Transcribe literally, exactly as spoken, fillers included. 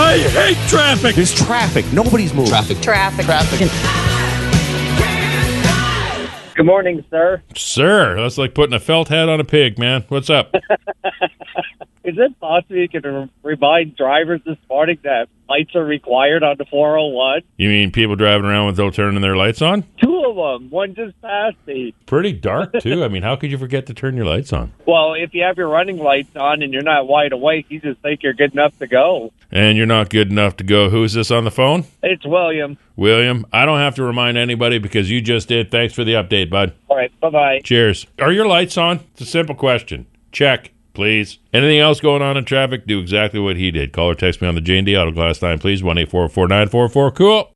I hate traffic. There's traffic. Nobody's moving. Traffic. Traffic. Traffic. Good morning, sir. Sir, that's like putting a felt hat on a pig, man. What's up? Is it possible you can re- remind drivers this morning that lights are required on the four oh one? You mean people driving around without turning their lights on? Two of them. One just passed me. Pretty dark, too. I mean, how could you forget to turn your lights on? Well, if you have your running lights on and you're not wide awake, you just think you're good enough to go. And you're not good enough to go. Who's this on the phone? It's William. William, I don't have to remind anybody because you just did. Thanks for the update, bud. All right, bye-bye. Cheers. Are your lights on? It's a simple question. Check, please. Anything else going on in traffic? Do exactly what he did. Call or text me on the J and D Auto Glass line, please. one eight four four nine four four. Cool.